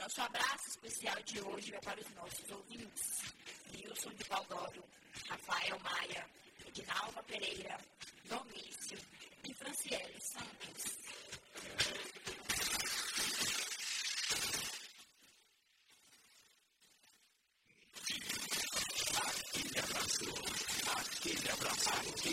nosso abraço especial de hoje vai para os nossos ouvintes. Nilson de Valdório, Rafael Maia, Edinalva Pereira, Domício e Franciele Santos. Aquele abraço.